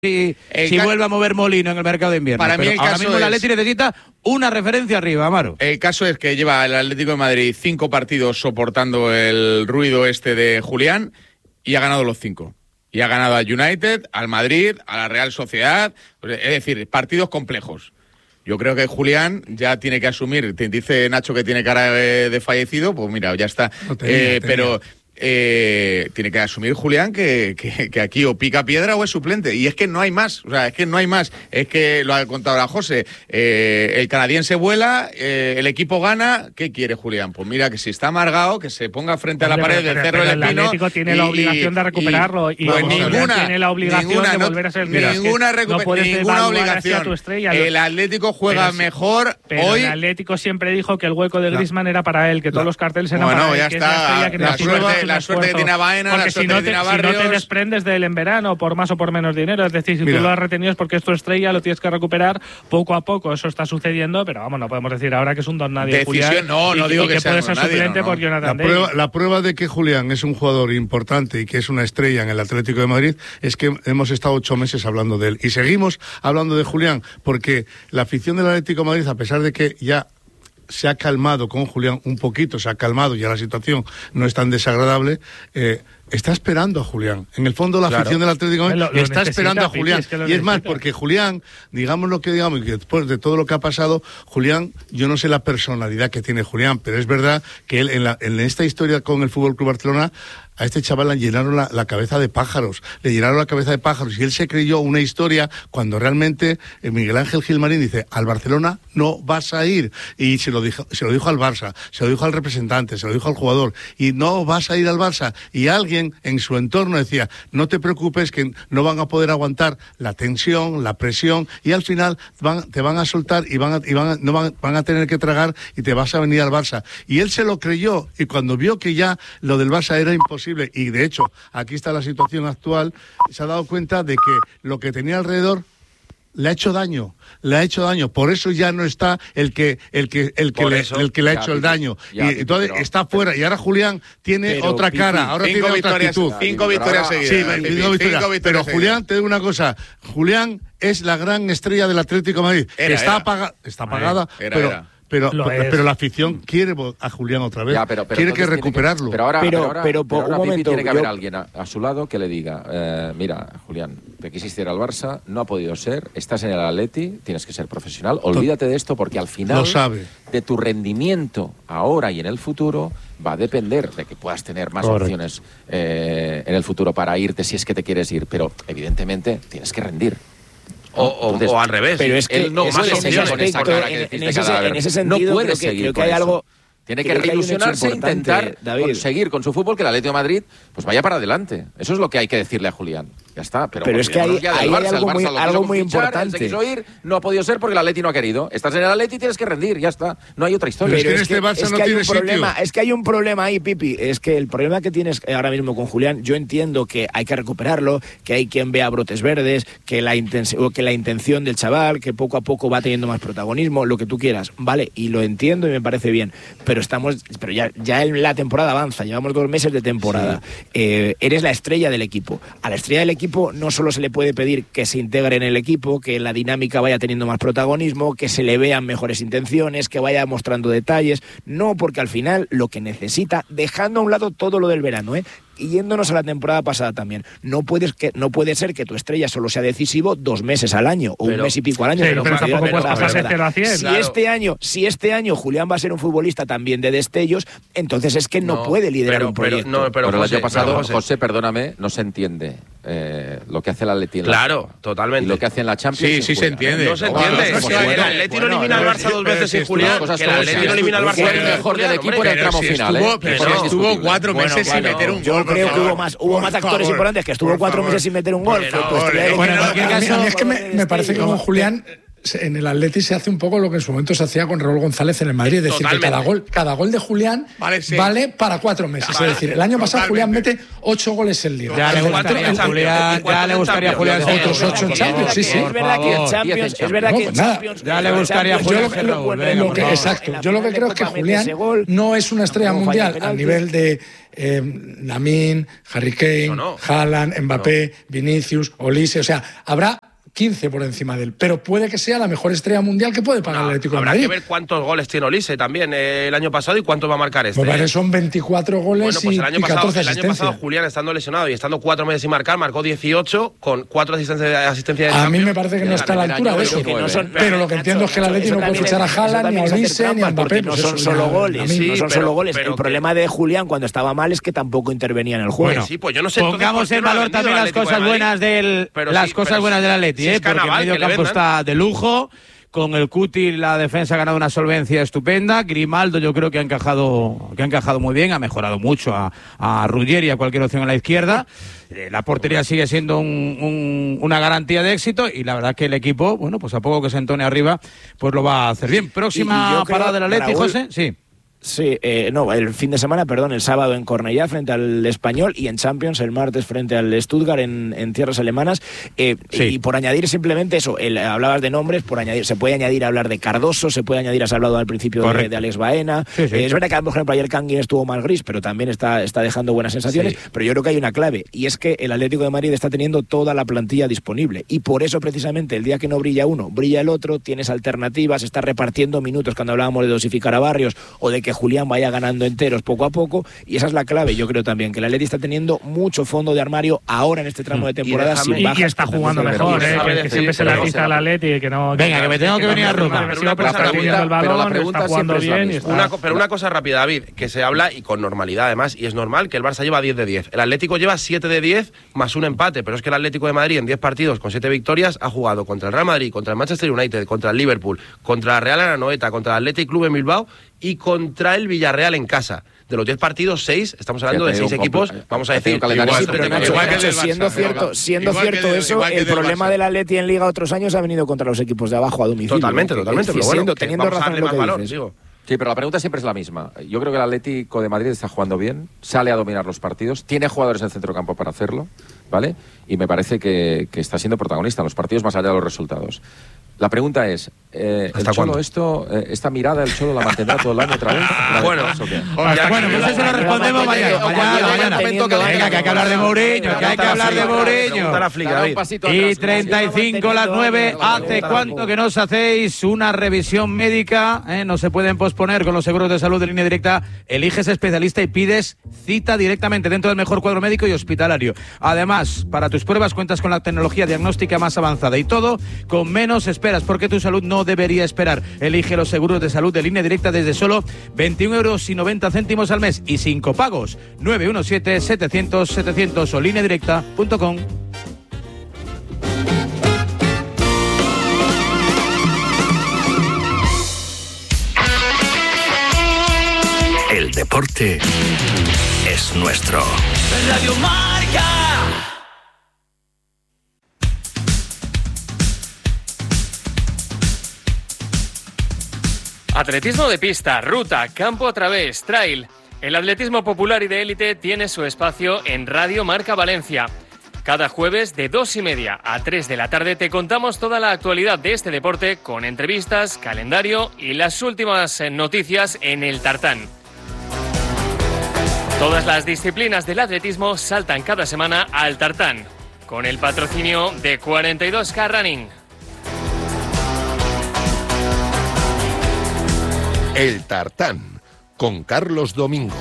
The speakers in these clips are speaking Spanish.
si vuelve a mover Molino en el mercado de invierno. Para mí el ahora caso mismo el Atleti necesita una referencia arriba, Amaro. El caso es que lleva el Atlético de Madrid 5 partidos soportando el ruido este de Julián y ha ganado los 5. Y ha ganado al United, al Madrid, a la Real Sociedad, es decir, partidos complejos. Yo creo que Julián ya tiene que asumir, te dice Nacho que tiene cara de fallecido, pues mira, ya está. No tenía. Pero tiene que asumir Julián que aquí o pica piedra o es suplente. Y es que no hay más, o sea, es que no hay más. Es que lo ha contado ahora José, el canadiense vuela, el equipo gana. ¿Qué quiere Julián? Pues mira, que si está amargado, que se ponga frente a la pared del Cerro del Espino. El Atlético tiene la obligación de recuperarlo y pues ninguna tiene la obligación de volver a ser ninguna obligación. Tu estrella. El Atlético juega mejor hoy. El Atlético siempre dijo que el hueco de Griezmann era para él, que todos los carteles eran para él. Ya está. La suerte que tiene a Baena, la suerte que tiene a Barrios. Si no te desprendes de él en verano, por más o por menos dinero, es decir, si tú lo has retenido es porque es tu estrella, lo tienes que recuperar poco a poco. Eso está sucediendo, pero vamos, no podemos decir ahora que es un don nadie. Decisión, no digo que sea puede ser suplente por Jonathan David. La prueba de que Julián es un jugador importante y que es una estrella en el Atlético de Madrid es que hemos estado 8 meses hablando de él. Y seguimos hablando de Julián, porque la afición del Atlético de Madrid, a pesar de que ya se ha calmado con Julián un poquito, se ha calmado, ya la situación no es tan desagradable, está esperando a Julián. En el fondo la afición del Atlético de Madrid está esperando a Julián. Y es más, porque Julián, digamos lo que digamos, y que después de todo lo que ha pasado, Julián, yo no sé la personalidad que tiene Julián, pero es verdad que él en esta historia con el Fútbol Club Barcelona, a este chaval le llenaron la cabeza de pájaros, y él se creyó una historia cuando realmente Miguel Ángel Gilmarín dice, al Barcelona no vas a ir, y se lo dijo al Barça, se lo dijo al representante, se lo dijo al jugador, y no vas a ir al Barça, y alguien en su entorno decía, no te preocupes que no van a poder aguantar la tensión, la presión, y al final te van a soltar y van a tener que tragar y te vas a venir al Barça, y él se lo creyó, y cuando vio que ya lo del Barça era imposible, y de hecho aquí está la situación actual, se ha dado cuenta de que lo que tenía alrededor le ha hecho daño, por eso ya no está el que le ha hecho el daño, y entonces está fuera, y ahora Julián tiene otra cara, ahora tiene otra actitud. 5 victorias seguidas. Sí, 5 victorias. Pero Julián, te digo una cosa, Julián es la gran estrella del Atlético de Madrid, está apagada, pero la afición quiere a Julián otra vez, quiere que recuperarlo. Pero ahora por un momento tiene que haber alguien a su lado que le diga, mira, Julián, te quisiste ir al Barça, no ha podido ser, estás en el Atleti, tienes que ser profesional, olvídate de esto porque al final de tu rendimiento ahora y en el futuro va a depender de que puedas tener más opciones en el futuro para irte si es que te quieres ir, pero evidentemente tienes que rendir. O al revés. Pero es que no, más en ese sentido, no creo que hay algo. Tiene que reilusionarse e intentar conseguir con su fútbol que el Atlético de Madrid pues vaya para adelante. Eso es lo que hay que decirle a Julián. Ya está. Pero es que hay algo muy importante. Se quiso ir, no ha podido ser porque el Atleti no ha querido. Estás en el Atleti y tienes que rendir, ya está. No hay otra historia. Pero es que en este Barça no tiene sitio. Es que hay un problema ahí, Pipi. Es que el problema que tienes ahora mismo con Julián, yo entiendo que hay que recuperarlo, que hay quien vea brotes verdes, que la intención del chaval, que poco a poco va teniendo más protagonismo, lo que tú quieras. Vale, y lo entiendo y me parece bien. Pero ya la temporada avanza, llevamos 2 meses de temporada. Sí. Eres la estrella del equipo. A la estrella del equipo no solo se le puede pedir que se integre en el equipo, que la dinámica vaya teniendo más protagonismo, que se le vean mejores intenciones, que vaya mostrando detalles. No, porque al final lo que necesita, dejando a un lado todo lo del verano, y yéndonos a la temporada pasada también, no puede ser que tu estrella solo sea decisivo 2 meses al año o un mes y pico al año. Pero tampoco puedes pasar de 0 a 100. Si este año Julián va a ser un futbolista también de destellos, entonces es que no puede liderar un proyecto. Pero el año pasado, José, perdóname, no se entiende lo que hace el Atleti. Claro, totalmente. Y lo que hace en la Champions. Sí se entiende. No se entiende. El Atleti no elimina al Barça 2 veces sin Julián. Que el Atleti no elimina al Barça. Fue el mejor del equipo en el tramo final. Pero estuvo 4 meses sin meter un gol. Yo creo que hubo más actores importantes que estuvo 4 meses sin meter un gol. Bueno, a mí es que me parece que con Julián en el Atleti se hace un poco lo que en su momento se hacía con Raúl González en el Madrid, es decir, que cada gol de Julián vale para 4 meses. Es decir, el año pasado Julián mete 8 goles en Liga. Ya le gustaría a Julián otros 8 en Champions. Sí, sí. Es verdad que en Champions, ya le gustaría a Julián. Exacto. Yo lo que creo es que Julián no es una estrella mundial al nivel de Lamine, Harry Kane, Haaland, Mbappé, Vinicius, Olise. O sea, habrá 15 por encima de él, pero puede que sea la mejor estrella mundial que puede pagar el Atlético de Madrid. Habrá que ver cuántos goles tiene Olise también el año pasado y cuántos va a marcar este. Pues son 24 goles y 14 asistencias. El año pasado Julián, estando lesionado y estando 4 meses sin marcar, marcó 18 con 4 asistencias de A mí me parece que no está a la altura de eso, pero lo que entiendo es que el Atlético no puede fichar a Haaland, ni a Olise, ni a Mbappé. No son solo goles, no son solo goles. El problema de Julián cuando estaba mal es que tampoco intervenía en el juego. Bueno, pues yo no sé. Pongamos en valor también las cosas buenas del Atleti, porque el medio campo está de lujo. Con el Cuti la defensa ha ganado una solvencia estupenda. Grimaldo yo creo que ha encajado muy bien, ha mejorado mucho a Ruggeri y a cualquier opción en la izquierda. La portería sigue siendo una garantía de éxito y la verdad que el equipo, bueno, pues a poco que se entone arriba, pues lo va a hacer bien. Próxima parada del Atleti, José. Sí. Sí, el fin de semana, el sábado en Cornellá frente al Español y en Champions el martes frente al Stuttgart en tierras alemanas. Y por añadir simplemente eso, hablabas de nombres, por añadir, se puede añadir hablar de Cardoso, se puede añadir, has hablado al principio de Alex Baena. Sí. Es verdad que a lo mejor ayer Kangin estuvo más gris, pero también está dejando buenas sensaciones. Sí. Pero yo creo que hay una clave y es que el Atlético de Madrid está teniendo toda la plantilla disponible y por eso precisamente el día que no brilla uno, brilla el otro, tienes alternativas, estás repartiendo minutos cuando hablábamos de dosificar a Barrios o de que Julián vaya ganando enteros poco a poco y esa es la clave. Yo creo también que el Atleti está teniendo mucho fondo de armario ahora en este tramo de temporada y está jugando mejor, que siempre se la pisa al Atleti que no. Venga, que me tengo que venir a Roma. Pero la pregunta siempre es la misma. Pero una cosa rápida, David, que se habla y con normalidad además, y es normal que el Barça lleva 10 de 10. El Atlético lleva 7 de 10 más un empate, pero es que el Atlético de Madrid en 10 partidos con 7 victorias ha jugado contra el Real Madrid, contra el Manchester United, contra el Liverpool, contra la Real Anoeta, contra el Athletic Club en Bilbao y contra el Villarreal en casa. De los 10 partidos, 6, estamos hablando de 6 equipos, vamos a decir. Siendo cierto eso, el problema del Atleti en Liga otros años ha venido contra los equipos de abajo a domicilio. Totalmente, pero bueno, teniendo razón en lo que dices. Sí, pero la pregunta siempre es la misma. Yo creo que el Atlético de Madrid está jugando bien, sale a dominar los partidos, tiene jugadores en el centrocampo para hacerlo, ¿vale? Y me parece que está siendo protagonista en los partidos más allá de los resultados. La pregunta es, ¿el Cholo esta mirada el Cholo la mantendrá todo el año otra vez? Bueno, pues eso lo respondemos mañana. Venga, que hay que hablar de Mourinho, Y 35 las 9, ¿hace cuánto que no os hacéis una revisión médica? No se pueden posponer con los seguros de salud de Línea Directa. Eliges especialista y pides cita directamente dentro del mejor cuadro médico y hospitalario. Además, para tus pruebas cuentas con la tecnología diagnóstica más avanzada y todo con menos esperas, porque tu salud no debería esperar. Elige los seguros de salud de Línea Directa desde solo 21,90 € al mes y sin copagos. 917-700-700 o lineadirecta.com. El deporte es nuestro. Radio Marca. Atletismo de pista, ruta, campo a través, trail. El atletismo popular y de élite tiene su espacio en Radio Marca Valencia. Cada jueves de 2:30 a 3 de la tarde te contamos toda la actualidad de este deporte con entrevistas, calendario y las últimas noticias en el tartán. Todas las disciplinas del atletismo saltan cada semana al tartán, con el patrocinio de 42K Running. El Tartán, con Carlos Domingo.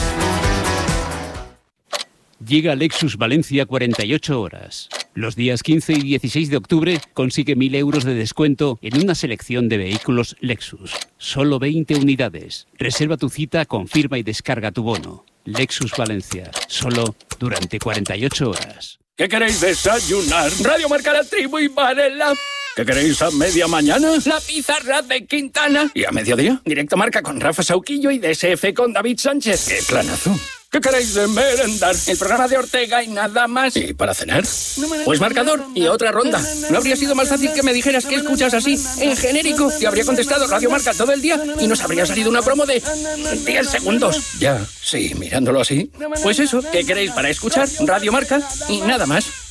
Llega Lexus Valencia 48 horas. Los días 15 y 16 de octubre consigue 1.000 € de descuento en una selección de vehículos Lexus. Solo 20 unidades. Reserva tu cita, confirma y descarga tu bono. Lexus Valencia, solo durante 48 horas. ¿Qué queréis desayunar? Radio Marca, La Tribu y Varela. ¿Qué queréis a media mañana? La pizarra de Quintana. ¿Y a mediodía? Directo Marca con Rafa Sauquillo y DSF con David Sánchez. ¡Qué planazo! ¿Qué queréis de merendar? El programa de Ortega y nada más. ¿Y para cenar? Pues marcador y otra ronda. ¿No habría sido más fácil que me dijeras que escuchas así, en genérico? Te habría contestado Radio Marca todo el día y nos habría salido una promo de 10 segundos. Ya, sí, mirándolo así. Pues eso, ¿qué queréis para escuchar? Radio Marca y nada más.